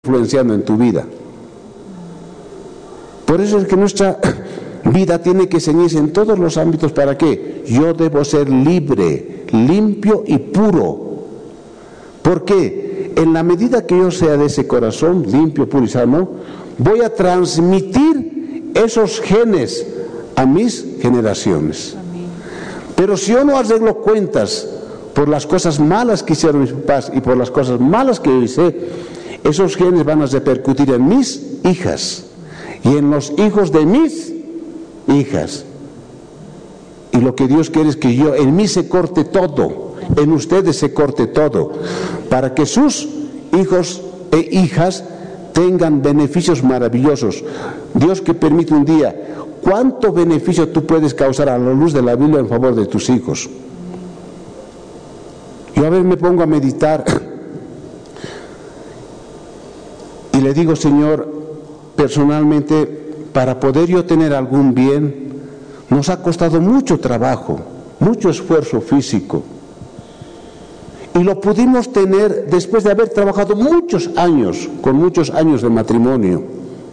influenciando en tu vida. Por eso es que nuestra vida tiene que ceñirse en todos los ámbitos. ¿Para qué? Yo debo ser libre, limpio y puro. ¿Por qué? En la medida que yo sea de ese corazón limpio, puro y sano, voy a transmitir esos genes a mis generaciones. Pero si yo no arreglo cuentas por las cosas malas que hicieron mis papás y por las cosas malas que yo hice, esos genes van a repercutir en mis hijas y en los hijos de mis hijas. Y lo que Dios quiere es que en mí se corte todo, en ustedes se corte todo, para que sus hijos e hijas tengan beneficios maravillosos. Dios que permite un día, ¿cuánto beneficio tú puedes causar a la luz de la Biblia en favor de tus hijos? Yo a veces me pongo a meditar y le digo, Señor, personalmente, para poder yo tener algún bien, nos ha costado mucho trabajo, mucho esfuerzo físico. Y lo pudimos tener después de haber trabajado muchos años, con muchos años de matrimonio.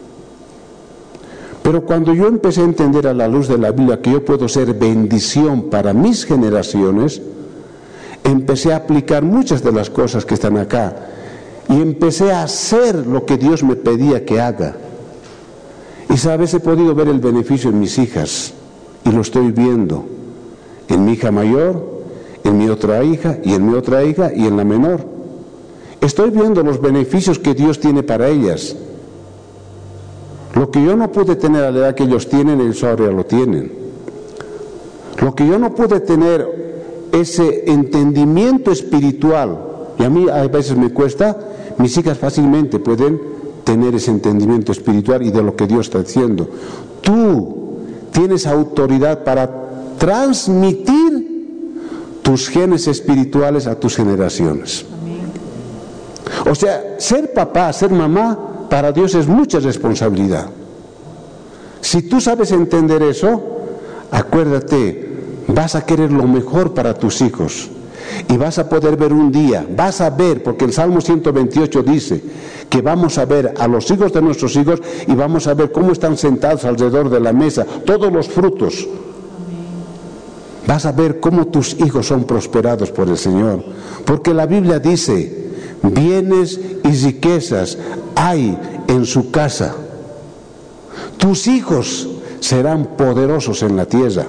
Pero cuando yo empecé a entender a la luz de la Biblia que yo puedo ser bendición para mis generaciones, empecé a aplicar muchas de las cosas que están acá y empecé a hacer lo que Dios me pedía que haga. Y sabes, he podido ver el beneficio en mis hijas y lo estoy viendo en mi hija mayor, en mi otra hija y en mi otra hija y en la menor. Estoy viendo los beneficios que Dios tiene para ellas. Lo que yo no pude tener a la edad que ellos tienen, ellos ahora lo tienen. Lo que yo no pude tener, ese entendimiento espiritual, y a mí a veces me cuesta, mis hijas fácilmente pueden tener ese entendimiento espiritual y de lo que Dios está diciendo. Tú tienes autoridad para transmitir tus genes espirituales a tus generaciones. O sea, ser papá, ser mamá, para Dios es mucha responsabilidad. Si tú sabes entender eso, acuérdate, vas a querer lo mejor para tus hijos. Y vas a poder ver un día, vas a ver, porque el Salmo 128 dice que vamos a ver a los hijos de nuestros hijos y vamos a ver cómo están sentados alrededor de la mesa, todos los frutos. Vas a ver cómo tus hijos son prosperados por el Señor. Porque la Biblia dice, bienes y riquezas hay en su casa. Tus hijos serán poderosos en la tierra.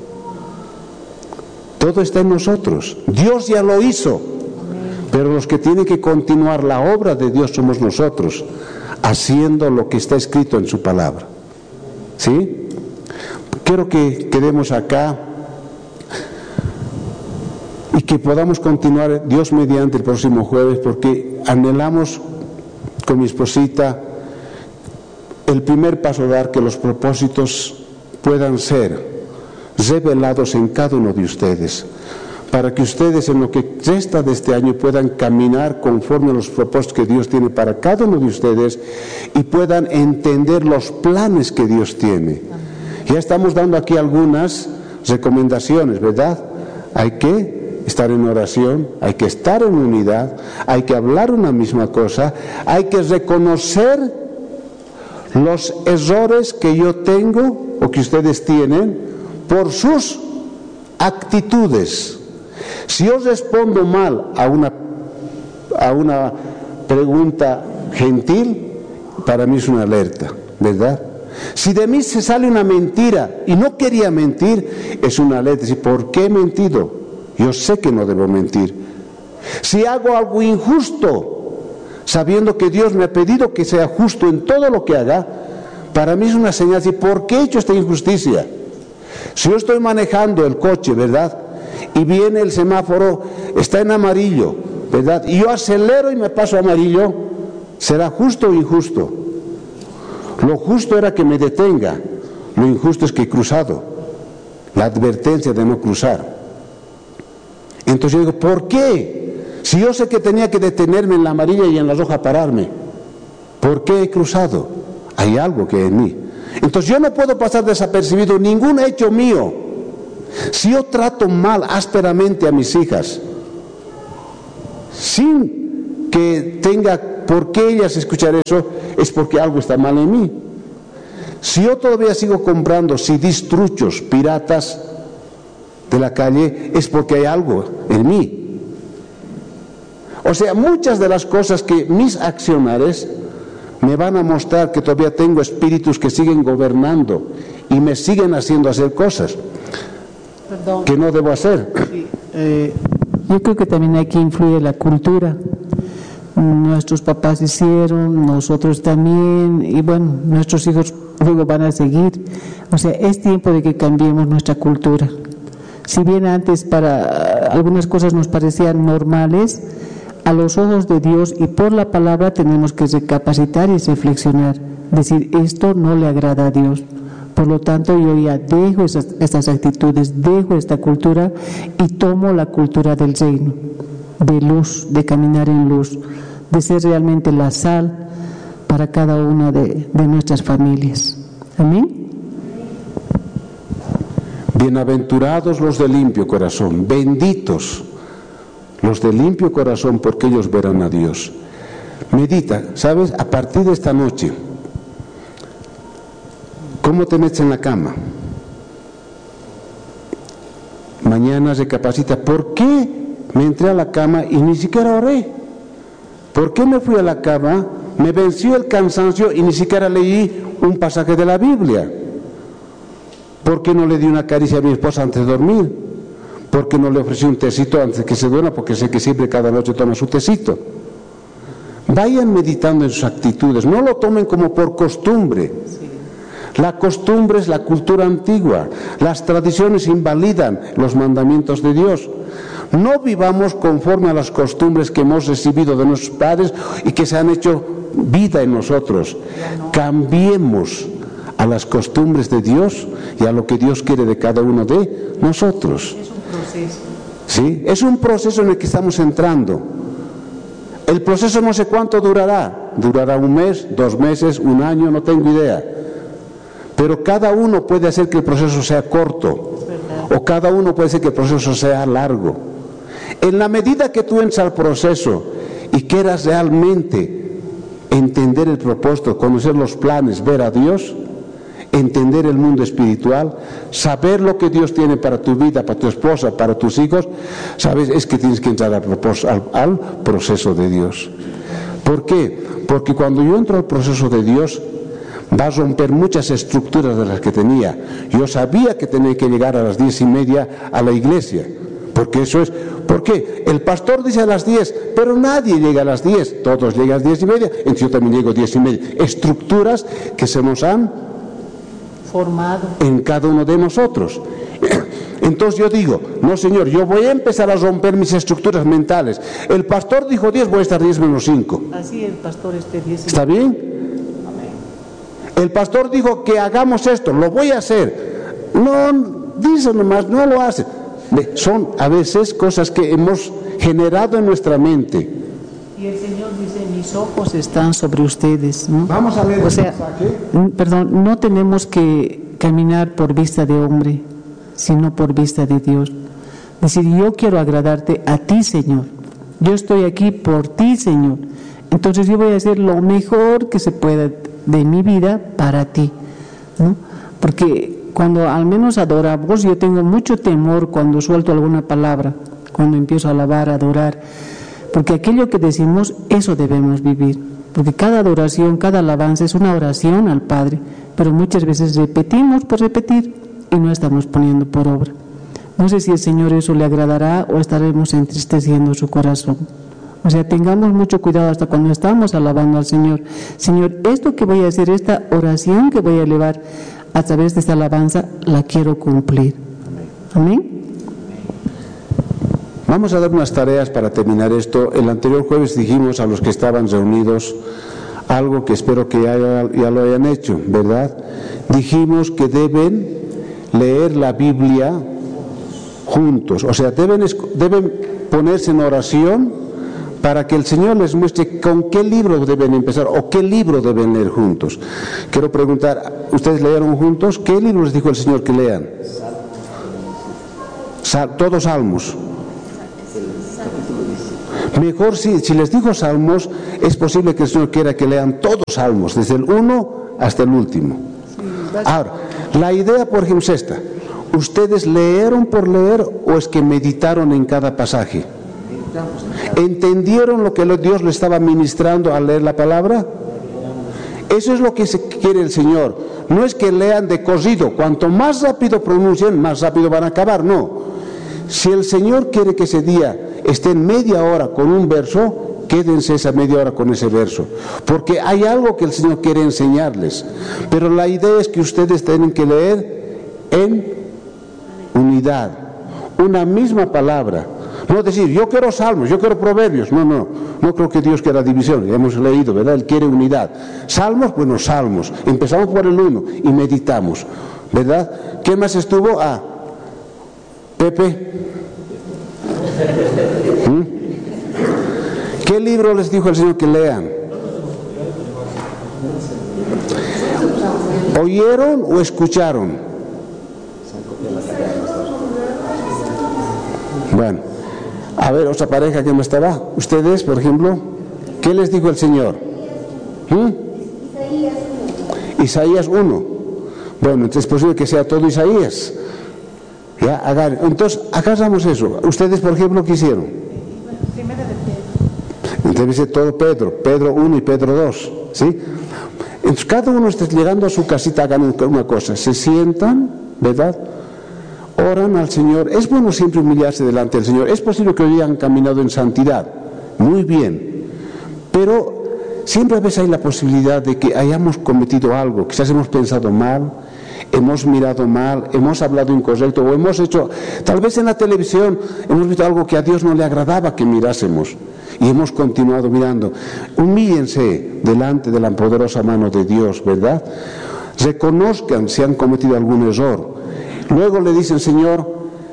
Todo está en nosotros. Dios ya lo hizo. Pero los que tienen que continuar la obra de Dios somos nosotros, haciendo lo que está escrito en su palabra. ¿Sí? Quiero que quedemos acá y que podamos continuar Dios mediante el próximo jueves, porque anhelamos con mi esposita el primer paso a dar, que los propósitos puedan ser revelados en cada uno de ustedes, para que ustedes en lo que resta de este año puedan caminar conforme a los propósitos que Dios tiene para cada uno de ustedes y puedan entender los planes que Dios tiene. Ya estamos dando aquí algunas recomendaciones, ¿verdad? Hay que estar en oración, hay que estar en unidad, hay que hablar una misma cosa, hay que reconocer los errores que yo tengo o que ustedes tienen por sus actitudes. Si yo respondo mal a una pregunta gentil, para mí es una alerta, ¿verdad? Si de mí se sale una mentira y no quería mentir, es una alerta. ¿Y por qué he mentido? Yo sé que no debo mentir. Si hago algo injusto, sabiendo que Dios me ha pedido que sea justo en todo lo que haga, para mí es una señal de ¿por qué he hecho esta injusticia? Si yo estoy manejando el coche, ¿verdad? Y viene el semáforo, está en amarillo, ¿verdad? Y yo acelero y me paso a amarillo, ¿será justo o injusto? Lo justo era que me detenga, lo injusto es que he cruzado, la advertencia de no cruzar. Entonces yo digo, ¿por qué? Si yo sé que tenía que detenerme en la amarilla y en la roja pararme, ¿por qué he cruzado? Hay algo que hay en mí. Entonces yo no puedo pasar desapercibido ningún hecho mío. Si yo trato mal, ásperamente a mis hijas, sin que tenga ¿por qué ellas escuchar eso? Es porque algo está mal en mí. Si yo todavía sigo comprando CDs truchos, piratas de la calle, es porque hay algo en mí. O sea, muchas de las cosas que mis accionares me van a mostrar que todavía tengo espíritus que siguen gobernando y me siguen haciendo hacer cosas que no debo hacer. Sí, yo creo que también aquí influye la cultura. Nuestros papás hicieron, nosotros también, y bueno, nuestros hijos luego van a seguir. O sea, es tiempo de que cambiemos nuestra cultura. Si bien antes para algunas cosas nos parecían normales, a los ojos de Dios y por la palabra tenemos que recapacitar y reflexionar, decir, esto no le agrada a Dios. Por lo tanto, yo ya dejo estas actitudes, dejo esta cultura y tomo la cultura del reino, de luz, de caminar en luz, de ser realmente la sal para cada una de nuestras familias. Amén. Bienaventurados los de limpio corazón, benditos los de limpio corazón, porque ellos verán a Dios. Medita, ¿sabes? A partir de esta noche, ¿cómo te metes en la cama? Mañana recapacita, ¿por qué me entré a la cama y ni siquiera oré? ¿Por qué me fui a la cama? Me venció el cansancio y ni siquiera leí un pasaje de la Biblia. ¿Por qué no le di una caricia a mi esposa antes de dormir? ¿Por qué no le ofrecí un tecito antes de que se duerma? Porque sé que siempre cada noche toma su tecito. Vayan meditando en sus actitudes, no lo tomen como por costumbre. La costumbre es la cultura antigua, las tradiciones invalidan los mandamientos de Dios. No vivamos conforme a las costumbres que hemos recibido de nuestros padres y que se han hecho vida en nosotros. Cambiemos a las costumbres de Dios y a lo que Dios quiere de cada uno de nosotros. Es un proceso. ¿Sí? Es un proceso en el que estamos entrando. El proceso no sé cuánto durará. Durará un mes, 2 meses, 1 año, no tengo idea. Pero cada uno puede hacer que el proceso sea corto, o cada uno puede hacer que el proceso sea largo. En la medida que tú entras al proceso y quieras realmente entender el propósito, conocer los planes, ver a Dios, entender el mundo espiritual, saber lo que Dios tiene para tu vida, para tu esposa, para tus hijos, sabes, es que tienes que entrar al proceso de Dios. ¿Por qué? Porque cuando yo entro al proceso de Dios, va a romper muchas estructuras de las que tenía. Yo sabía que tenía que llegar a las 10:30 a la iglesia, porque eso es. ¿Por qué? El pastor dice a las 10, pero nadie llega a las 10, todos llegan a las 10:30, entonces yo también llego a 10:30. Estructuras que se nos han formado en cada uno de nosotros. Entonces yo digo, no señor, yo voy a empezar a romper mis estructuras mentales. El pastor dijo 10, voy a estar 10:05. Así el pastor 10. ¿Está bien? El pastor dijo que hagamos esto, lo voy a hacer. No, dice nomás, no lo hace. Son a veces cosas que hemos generado en nuestra mente. Y el Señor dice, mis ojos están sobre ustedes, ¿no? Vamos a leer o sea, perdón, no tenemos que caminar por vista de hombre, sino por vista de Dios. Decir, yo quiero agradarte a ti, Señor. Yo estoy aquí por ti, Señor. Entonces yo voy a hacer lo mejor que se pueda de mi vida para ti, ¿no? Porque cuando al menos adoramos, yo tengo mucho temor cuando suelto alguna palabra, cuando empiezo a alabar, a adorar, porque aquello que decimos, eso debemos vivir, porque cada adoración, cada alabanza es una oración al Padre, pero muchas veces repetimos por repetir y no estamos poniendo por obra. No sé si el Señor eso le agradará o estaremos entristeciendo su corazón. O sea, tengamos mucho cuidado hasta cuando estamos alabando al Señor. Señor, esto que voy a hacer, esta oración que voy a elevar a través de esta alabanza, la quiero cumplir. Amén. Vamos a dar unas tareas para terminar esto. El anterior jueves dijimos a los que estaban reunidos algo que espero que ya lo hayan hecho, ¿verdad? Dijimos que deben leer la Biblia juntos. O sea, deben ponerse en oración para que el Señor les muestre con qué libro deben empezar o qué libro deben leer juntos. Quiero preguntar, ¿ustedes leyeron juntos? ¿Qué libro les dijo el Señor que lean? Todos salmos. Mejor si les digo salmos, es posible que el Señor quiera que lean todos salmos, desde el 1 hasta el último. Ahora, la idea, por ejemplo, es esta. ¿Ustedes leyeron por leer o es que meditaron en cada pasaje? ¿Entendieron lo que Dios le estaba ministrando al leer la palabra? Eso es lo que quiere el Señor. No es que lean de corrido. Cuanto más rápido pronuncien, más rápido van a acabar. No. Si el Señor quiere que ese día estén media hora con un verso, quédense esa media hora con ese verso. Porque hay algo que el Señor quiere enseñarles. Pero la idea es que ustedes tienen que leer en unidad, una misma palabra. No decir, yo quiero salmos, yo quiero proverbios. No creo que Dios quiera división. Hemos leído, ¿verdad? Él quiere unidad. Salmos, bueno, salmos. Empezamos por el 1 y meditamos, ¿verdad? ¿Qué más estuvo? Pepe. ¿Qué libro les dijo el Señor que lean? ¿Oyeron o escucharon? Bueno, a ver, otra pareja que no estaba. Ustedes, por ejemplo, ¿qué les dijo el Señor? Isaías 1. Bueno, entonces es posible que sea todo Isaías. ¿Ya? Entonces, agarramos eso. Ustedes, por ejemplo, ¿qué hicieron? Entonces dice todo Pedro 1 y Pedro 2. ¿Sí? Entonces, cada uno está llegando a su casita, hagan una cosa. Se sientan, ¿verdad? Oran al Señor. Es bueno siempre humillarse delante del Señor. Es posible que hoy hayan caminado en santidad, muy bien, pero siempre a veces hay la posibilidad de que hayamos cometido algo, quizás hemos pensado mal, hemos mirado mal, hemos hablado incorrecto, o hemos hecho, tal vez en la televisión hemos visto algo que a Dios no le agradaba que mirásemos y hemos continuado mirando. Humíllense delante de la poderosa mano de Dios, ¿verdad? Reconozcan si han cometido algún error. Luego le dicen, Señor,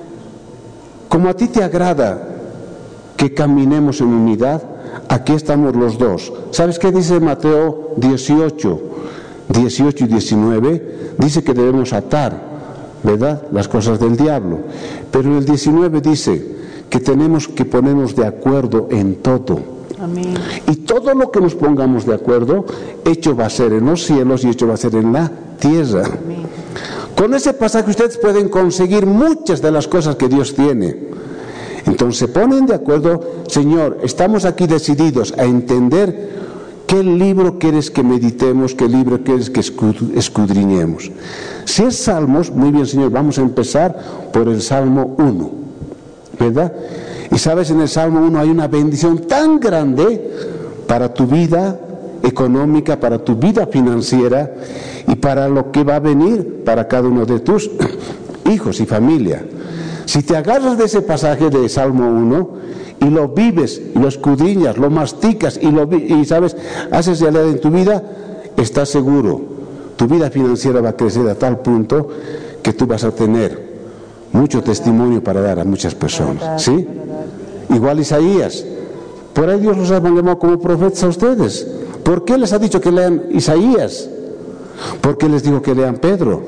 como a ti te agrada que caminemos en unidad, aquí estamos los dos. ¿Sabes qué dice Mateo 18 y 19? Dice que debemos atar, ¿verdad?, las cosas del diablo. Pero en el 19 dice que tenemos que ponernos de acuerdo en todo. Amén. Y todo lo que nos pongamos de acuerdo, hecho va a ser en los cielos y hecho va a ser en la tierra. Amén. Con ese pasaje ustedes pueden conseguir muchas de las cosas que Dios tiene. Entonces se ponen de acuerdo, Señor, estamos aquí decididos a entender qué libro quieres que meditemos, qué libro quieres que escudriñemos. Si es Salmos, muy bien, Señor, vamos a empezar por el Salmo 1, ¿verdad? Y sabes, en el Salmo 1 hay una bendición tan grande para tu vida económica, para tu vida financiera y para lo que va a venir para cada uno de tus hijos y familia. Si te agarras de ese pasaje de Salmo 1 y lo vives, y lo escudriñas, lo masticas y sabes, haces realidad en tu vida, estás seguro, tu vida financiera va a crecer a tal punto que tú vas a tener mucho testimonio para dar a muchas personas, ¿sí? Igual Isaías, por ahí Dios los ha mandado como profetas a ustedes. ¿Por qué les ha dicho que lean Isaías? ¿Por qué les digo que lean Pedro?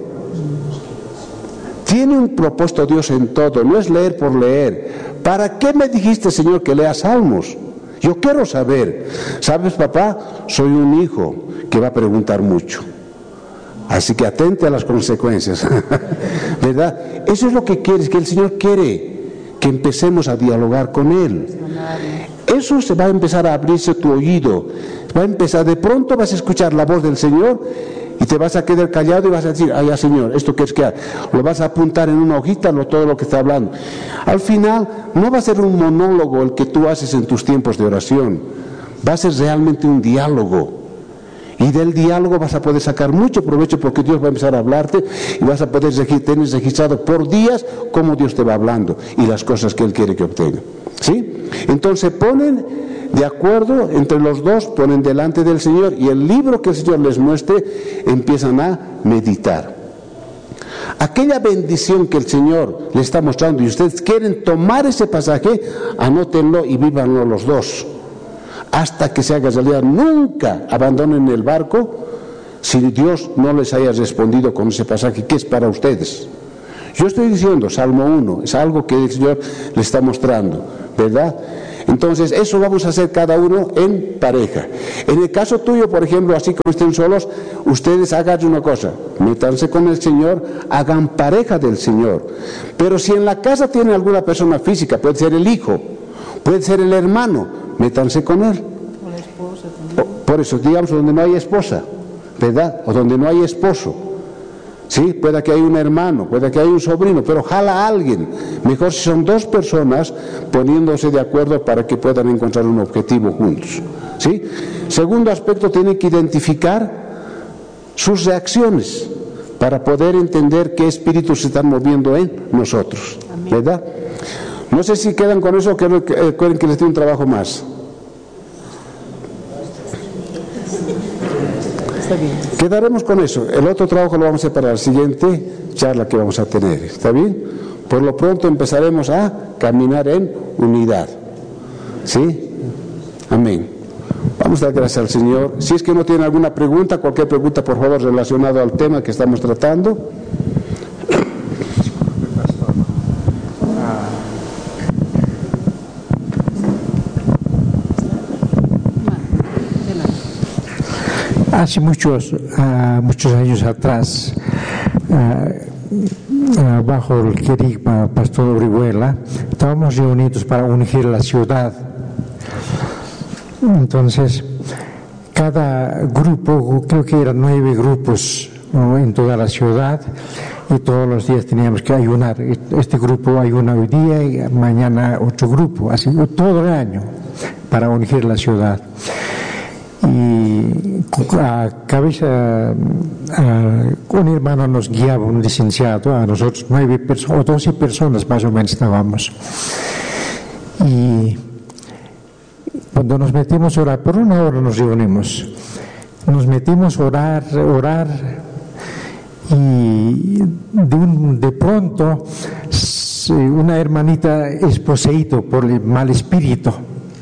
Tiene un propósito Dios en todo, no es leer por leer. ¿Para qué me dijiste, Señor, que lea Salmos? Yo quiero saber. ¿Sabes, papá? Soy un hijo que va a preguntar mucho. Así que atente a las consecuencias. ¿Verdad? Eso es lo que quieres, que el Señor quiere que empecemos a dialogar con Él. Eso se va a empezar a abrirse tu oído. Va a empezar, de pronto vas a escuchar la voz del Señor y te vas a quedar callado y vas a decir, ay, ya, Señor, ¿esto qué es que haga? Lo vas a apuntar en una hojita, todo lo que está hablando. Al final, no va a ser un monólogo el que tú haces en tus tiempos de oración. Va a ser realmente un diálogo. Y del diálogo vas a poder sacar mucho provecho porque Dios va a empezar a hablarte y vas a poder tener registrado por días cómo Dios te va hablando y las cosas que Él quiere que obtenga. ¿Sí? Entonces ponen de acuerdo entre los dos, ponen delante del Señor y el libro que el Señor les muestre empiezan a meditar. Aquella bendición que el Señor les está mostrando y ustedes quieren tomar ese pasaje, anótenlo y vívanlo los dos. Hasta que se haga realidad, nunca abandonen el barco si Dios no les haya respondido con ese pasaje que es para ustedes. Yo estoy diciendo, Salmo 1, es algo que el Señor le está mostrando, ¿verdad? Entonces, eso vamos a hacer cada uno en pareja. En el caso tuyo, por ejemplo, así como estén solos, ustedes hagan una cosa, métanse con el Señor, hagan pareja del Señor. Pero si en la casa tiene alguna persona física, puede ser el hijo, puede ser el hermano, métanse con él. O la esposa también. Por eso, digamos, donde no hay esposa, ¿verdad? O donde no hay esposo. Sí, puede que haya un hermano, puede que haya un sobrino, pero jala a alguien. Mejor si son dos personas poniéndose de acuerdo para que puedan encontrar un objetivo juntos. ¿Sí? Segundo aspecto, tienen que identificar sus reacciones para poder entender qué espíritus se están moviendo en nosotros. ¿Verdad? No sé si quedan con eso o quieren que les dé un trabajo más. Está bien. Quedaremos con eso. El otro trabajo lo vamos a hacer para la siguiente charla que vamos a tener. ¿Está bien? Por lo pronto empezaremos a caminar en unidad. ¿Sí? Amén. Vamos a dar gracias al Señor. Si es que no tiene alguna pregunta, cualquier pregunta, por favor, relacionada al tema que estamos tratando. Hace muchos años atrás, bajo el querigma Pastor Orihuela, estábamos reunidos para ungir la ciudad. Entonces, cada grupo, creo que eran 9 grupos, ¿no?, en toda la ciudad, y todos los días teníamos que ayunar. Este grupo ayuna hoy día y mañana otro grupo, así todo el año, para ungir la ciudad. Y a cabeza, un hermano nos guiaba, un licenciado, a nosotros 9 personas, o 12 personas más o menos estábamos. Y cuando nos metimos a orar, por una hora nos reunimos, nos metimos a orar, y de pronto una hermanita es poseída por el mal espíritu.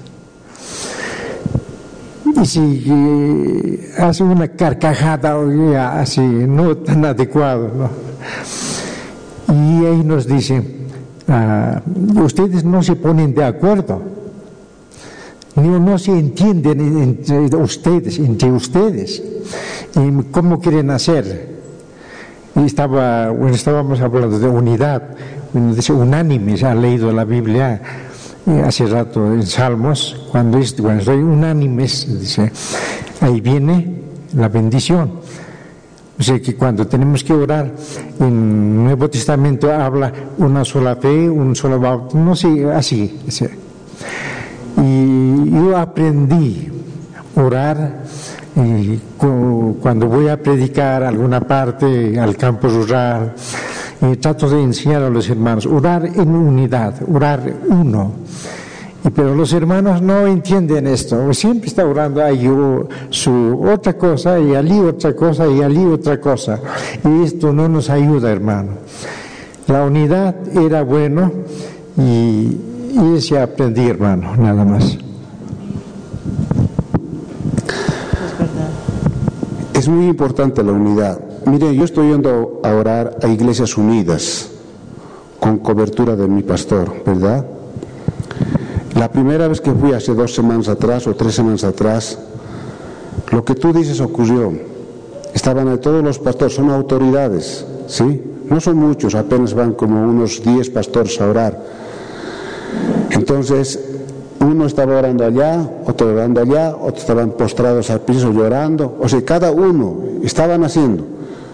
Y si hace una carcajada así, no tan adecuado, ¿no? Y ahí nos dice, ustedes no se ponen de acuerdo, no se entienden entre ustedes, y cómo quieren hacer. Y estábamos hablando de unidad, dice unánimes, ha leído la Biblia hace rato en Salmos, cuando soy unánimes, dice, ahí viene la bendición. O sea que cuando tenemos que orar, en el Nuevo Testamento habla una sola fe, un solo bautismo, no sé, así. Y yo aprendí a orar, y cuando voy a predicar a alguna parte, al campo rural, trato de enseñar a los hermanos, orar en unidad, orar uno. Pero los hermanos no entienden esto, siempre está orando ahí su otra cosa, y allí otra cosa, y allí otra cosa. Y esto no nos ayuda, hermano. La unidad era bueno, y ese aprendí, hermano, nada más. Es muy importante la unidad. Mire, yo estoy yendo a orar a Iglesias Unidas con cobertura de mi pastor, ¿verdad? La primera vez que fui hace 2 semanas atrás o 3 semanas atrás, lo que tú dices ocurrió. Estaban todos los pastores, son autoridades, ¿sí? No son muchos, apenas van como unos 10 pastores a orar. Entonces, uno estaba orando allá, otro orando allá, otros estaban postrados al piso llorando. O sea, cada uno estaban haciendo.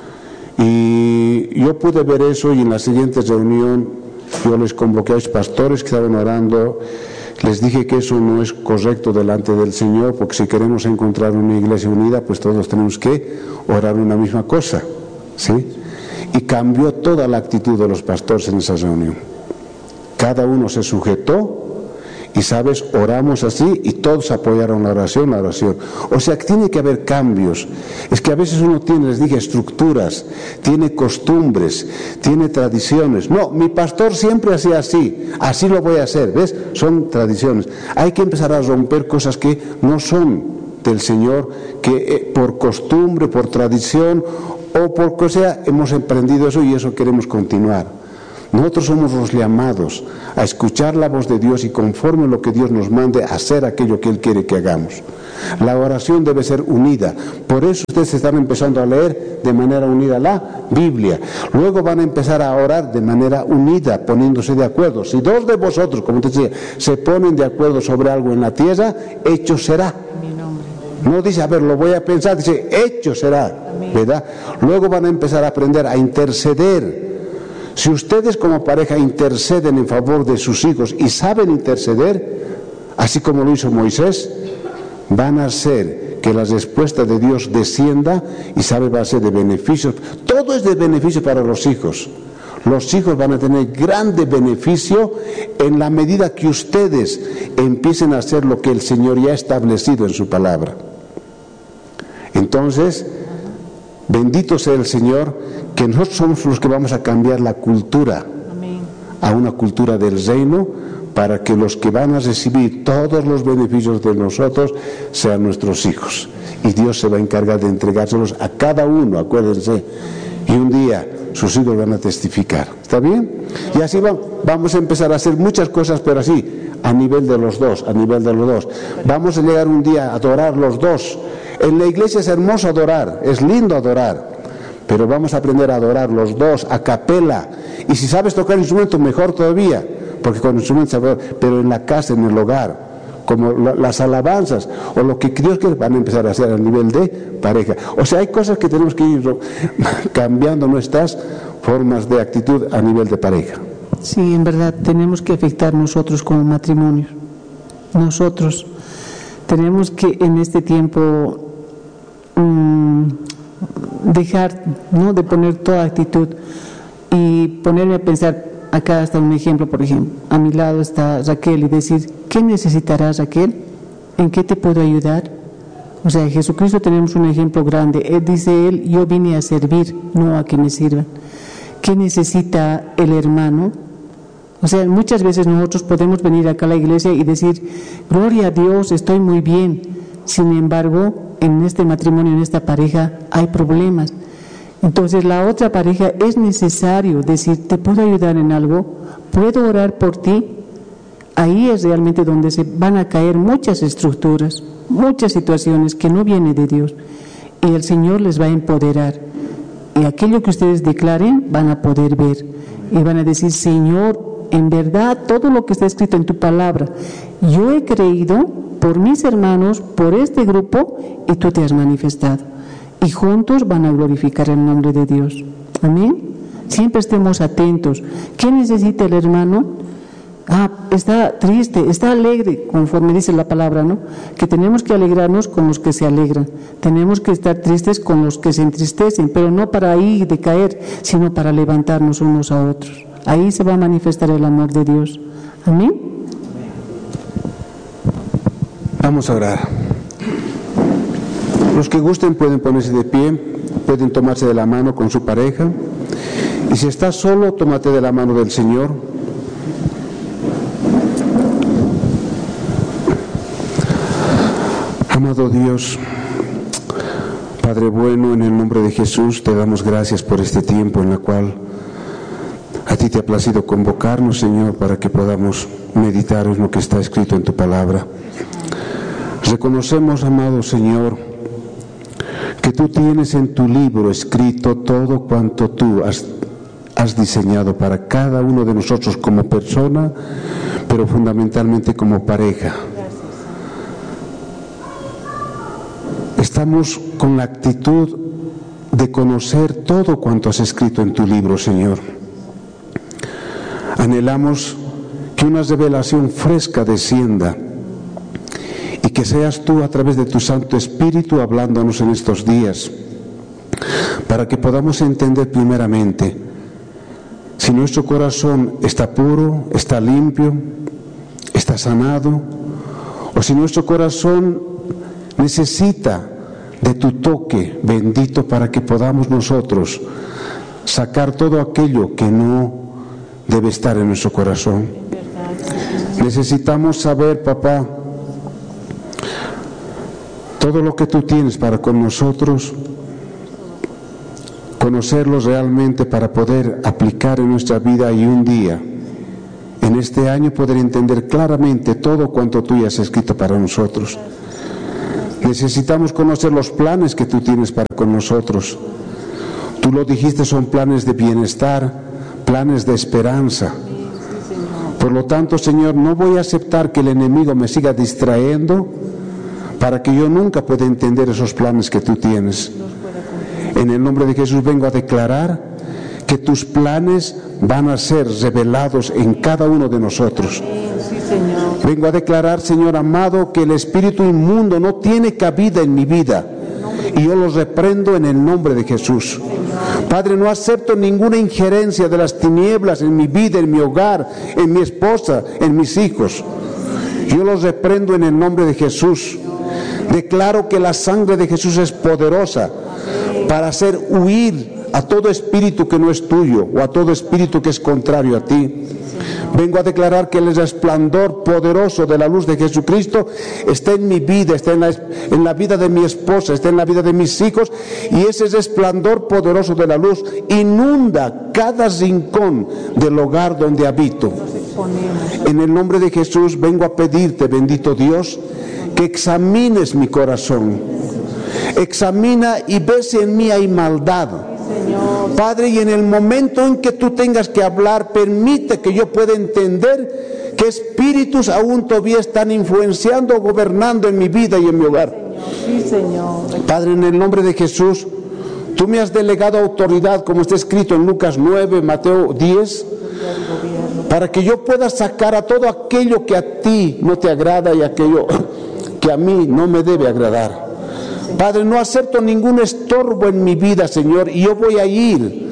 Y yo pude ver eso, y en la siguiente reunión yo les convoqué a los pastores que estaban orando. Les dije que eso no es correcto delante del Señor, porque si queremos encontrar una iglesia unida, pues todos tenemos que orar una misma cosa, ¿sí? Y cambió toda la actitud de los pastores en esa reunión. Cada uno se sujetó y, ¿sabes?, oramos así y todos apoyaron la oración. O sea, que tiene que haber cambios. Es que a veces uno tiene, les dije, estructuras, tiene costumbres, tiene tradiciones. No, mi pastor siempre hacía así lo voy a hacer, ¿ves? Son tradiciones. Hay que empezar a romper cosas que no son del Señor, que por costumbre, por tradición o por cosa hemos emprendido eso y eso queremos continuar. Nosotros somos los llamados a escuchar la voz de Dios y conforme a lo que Dios nos mande, hacer aquello que Él quiere que hagamos. La oración debe ser unida. Por eso ustedes están empezando a leer de manera unida la Biblia. Luego van a empezar a orar de manera unida, poniéndose de acuerdo. Si dos de vosotros, como te decía, se ponen de acuerdo sobre algo en la tierra, hecho será. No dice, a ver, lo voy a pensar, dice, hecho será, ¿verdad? Luego van a empezar a aprender a interceder. Si ustedes como pareja interceden en favor de sus hijos y saben interceder, así como lo hizo Moisés, van a hacer que la respuesta de Dios descienda y va a ser de beneficio. Todo es de beneficio para los hijos. Los hijos van a tener grande beneficio en la medida que ustedes empiecen a hacer lo que el Señor ya ha establecido en su palabra. Entonces, bendito sea el Señor, que nosotros somos los que vamos a cambiar la cultura a una cultura del reino, para que los que van a recibir todos los beneficios de nosotros sean nuestros hijos. Y Dios se va a encargar de entregárselos a cada uno, acuérdense. Y un día sus hijos van a testificar. ¿Está bien? Y así vamos a empezar a hacer muchas cosas, pero así, a nivel de los dos, Vamos a llegar un día a adorar los dos. En la iglesia es hermoso adorar, es lindo adorar, pero vamos a aprender a adorar los dos, a capela. Y si sabes tocar instrumento, mejor todavía, porque con instrumentos, pero en la casa, en el hogar, como las alabanzas, o lo que Dios quiere, van a empezar a hacer a nivel de pareja. O sea, hay cosas que tenemos que ir cambiando nuestras formas de actitud a nivel de pareja. Sí, en verdad, tenemos que afectar nosotros como matrimonio. Nosotros tenemos que en este tiempo dejar, ¿no?, de poner toda actitud y ponerme a pensar. Acá está un ejemplo, por ejemplo, a mi lado está Raquel, y decir, ¿qué necesitarás, Raquel? ¿En qué te puedo ayudar? O sea, en Jesucristo tenemos un ejemplo grande. Dice él, yo vine a servir, no a que me sirvan. ¿Qué necesita el hermano? O sea, muchas veces nosotros podemos venir acá a la iglesia y decir, gloria a Dios, estoy muy bien. Sin embargo, en este matrimonio, en esta pareja, hay problemas. Entonces la otra pareja es necesario decir, ¿te puedo ayudar en algo? ¿Puedo orar por ti? Ahí es realmente donde se van a caer muchas estructuras, muchas situaciones que no vienen de Dios. Y el Señor les va a empoderar. Y aquello que ustedes declaren van a poder ver. Y van a decir, Señor, en verdad todo lo que está escrito en tu palabra, yo he creído por mis hermanos, por este grupo, y tú te has manifestado. Y juntos van a glorificar el nombre de Dios. Amén. Siempre estemos atentos. ¿Qué necesita el hermano? Está triste, está alegre, conforme dice la palabra, ¿no? Que tenemos que alegrarnos con los que se alegran. Tenemos que estar tristes con los que se entristecen, pero no para ahí decaer, sino para levantarnos unos a otros. Ahí se va a manifestar el amor de Dios. Amén. Vamos a orar. Los que gusten pueden ponerse de pie, pueden tomarse de la mano con su pareja. Y si estás solo, tómate de la mano del Señor. Amado Dios, Padre bueno, en el nombre de Jesús te damos gracias por este tiempo en el cual a ti te ha placido convocarnos, Señor, para que podamos meditar en lo que está escrito en tu palabra. Reconocemos, amado Señor, que tú tienes en tu libro escrito todo cuanto tú has diseñado para cada uno de nosotros como persona, pero fundamentalmente como pareja. Estamos con la actitud de conocer todo cuanto has escrito en tu libro, Señor. Anhelamos que una revelación fresca descienda y que seas tú a través de tu Santo Espíritu hablándonos en estos días, para que podamos entender primeramente si nuestro corazón está puro, está limpio, está sanado, o si nuestro corazón necesita de tu toque bendito para que podamos nosotros sacar todo aquello que no debe estar en nuestro corazón. Necesitamos saber, papá, todo lo que tú tienes para con nosotros conocerlos realmente para poder aplicar en nuestra vida y un día, en este año, poder entender claramente todo cuanto tú ya has escrito para nosotros. Necesitamos conocer los planes que tú tienes para con nosotros. Tú lo dijiste, son planes de bienestar, planes de esperanza. Por lo tanto, Señor, no voy a aceptar que el enemigo me siga distrayendo para que yo nunca pueda entender esos planes que tú tienes. En el nombre de Jesús vengo a declarar que tus planes van a ser revelados en cada uno de nosotros. Vengo a declarar, Señor amado, que el espíritu inmundo no tiene cabida en mi vida, y yo los reprendo en el nombre de Jesús. Padre, no acepto ninguna injerencia de las tinieblas en mi vida, en mi hogar, en mi esposa, en mis hijos. Yo los reprendo en el nombre de Jesús. Declaro que la sangre de Jesús es poderosa para hacer huir a todo espíritu que no es tuyo o a todo espíritu que es contrario a ti. Vengo a declarar que el resplandor poderoso de la luz de Jesucristo está en mi vida, está en la vida de mi esposa, está en la vida de mis hijos, y ese resplandor poderoso de la luz inunda cada rincón del hogar donde habito. En el nombre de Jesús vengo a pedirte, bendito Dios, que examines mi corazón. Examina y ve si en mí hay maldad. Padre, y en el momento en que tú tengas que hablar, permite que yo pueda entender qué espíritus aún todavía están influenciando, gobernando en mi vida y en mi hogar. Sí, Señor. Padre, en el nombre de Jesús, tú me has delegado autoridad, como está escrito en Lucas 9, Mateo 10, para que yo pueda sacar a todo aquello que a ti no te agrada y aquello que a mí no me debe agradar. Padre, no acepto ningún estorbo en mi vida, Señor, y yo voy a ir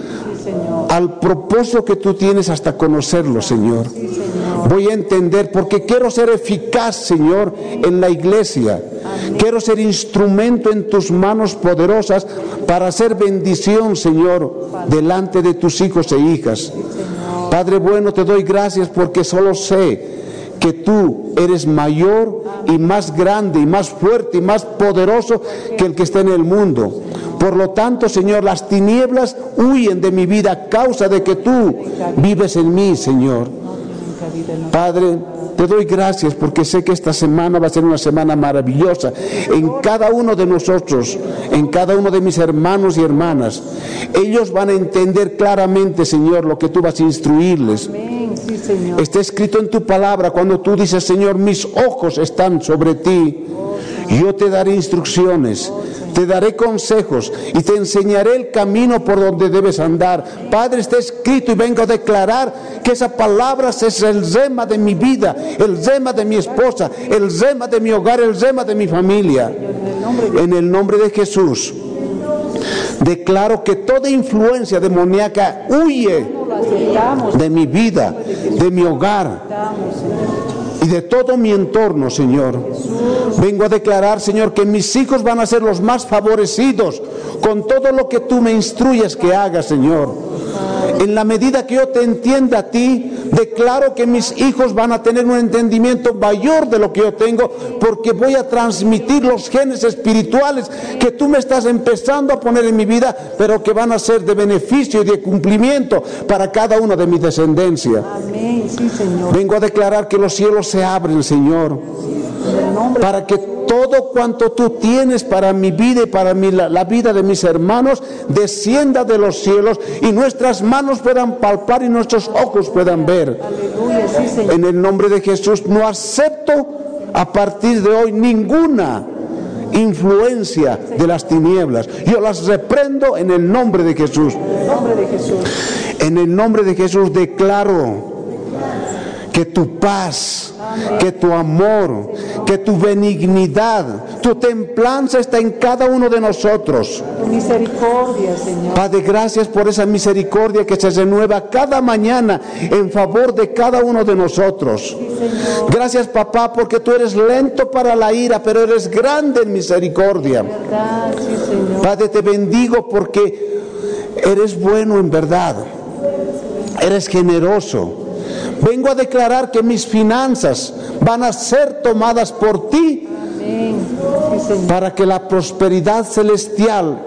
al propósito que tú tienes hasta conocerlo, Señor. Voy a entender, porque quiero ser eficaz, Señor, en la iglesia. Quiero ser instrumento en tus manos poderosas para hacer bendición, Señor, delante de tus hijos e hijas. Padre bueno, te doy gracias porque solo sé que tú eres mayor y más grande y más fuerte y más poderoso que el que está en el mundo. Por lo tanto, Señor, las tinieblas huyen de mi vida a causa de que tú vives en mí, Señor. Padre, te doy gracias porque sé que esta semana va a ser una semana maravillosa en cada uno de nosotros, en cada uno de mis hermanos y hermanas. Ellos van a entender claramente, Señor, lo que tú vas a instruirles. Sí, Señor. Está escrito en tu palabra cuando tú dices, Señor, mis ojos están sobre ti. Yo te daré instrucciones, te daré consejos y te enseñaré el camino por donde debes andar. Padre, está escrito y vengo a declarar que esa palabra es el rema de mi vida, el rema de mi esposa, el rema de mi hogar, el rema de mi familia. En el nombre de Jesús, declaro que toda influencia demoníaca huye de mi vida, de mi hogar y de todo mi entorno, Señor. Vengo a declarar, Señor, que mis hijos van a ser los más favorecidos con todo lo que tú me instruyes que haga, Señor. En la medida que yo te entienda a ti, declaro que mis hijos van a tener un entendimiento mayor de lo que yo tengo, porque voy a transmitir los genes espirituales que tú me estás empezando a poner en mi vida, pero que van a ser de beneficio y de cumplimiento para cada uno de mi descendencia. Amén. Sí, Señor. Vengo a declarar que los cielos se abren, Señor, para que todo cuanto tú tienes para mi vida y para la vida de mis hermanos descienda de los cielos y nuestras manos puedan palpar y nuestros ojos puedan ver. Aleluya, sí, Señor. En el nombre de Jesús no acepto a partir de hoy ninguna influencia de las tinieblas. Yo las reprendo en el nombre de Jesús. En el nombre de Jesús. En el nombre de Jesús declaro que tu paz, que tu amor, que tu benignidad, tu templanza está en cada uno de nosotros. Tu misericordia, Señor. Padre, gracias por esa misericordia que se renueva cada mañana en favor de cada uno de nosotros. Gracias, papá, porque tú eres lento para la ira, pero eres grande en misericordia. ¿Verdad? Sí, Señor. Padre, te bendigo porque eres bueno en verdad. Eres generoso. Vengo a declarar que mis finanzas van a ser tomadas por ti. Amén. Sí, Señor. Para que la prosperidad celestial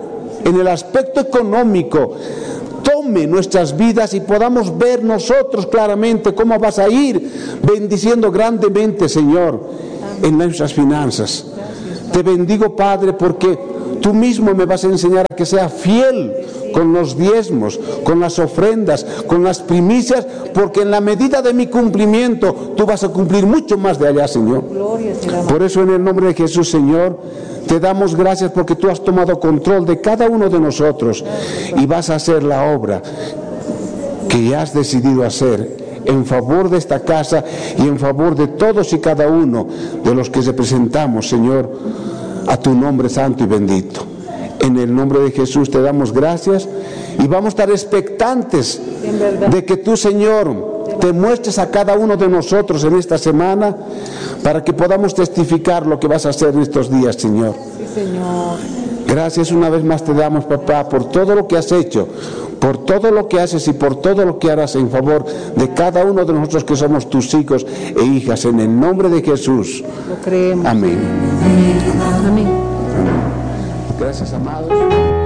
en el aspecto económico, tome nuestras vidas y podamos ver nosotros claramente cómo vas a ir bendiciendo grandemente, Señor, en nuestras finanzas. Te bendigo, Padre, porque tú mismo me vas a enseñar a que sea fiel con los diezmos, con las ofrendas, con las primicias, porque en la medida de mi cumplimiento tú vas a cumplir mucho más de allá, Señor. Por eso, en el nombre de Jesús, Señor, te damos gracias porque tú has tomado control de cada uno de nosotros y vas a hacer la obra que has decidido hacer en favor de esta casa y en favor de todos y cada uno de los que representamos, Señor, a tu nombre santo y bendito. En el nombre de Jesús te damos gracias y vamos a estar expectantes de que tú, Señor, te muestres a cada uno de nosotros en esta semana para que podamos testificar lo que vas a hacer en estos días, Señor. Sí, Señor. Gracias una vez más te damos, papá, por todo lo que has hecho, por todo lo que haces y por todo lo que harás en favor de cada uno de nosotros que somos tus hijos e hijas, en el nombre de Jesús. Lo creemos. Amén. Amén. Amén. Gracias, amados.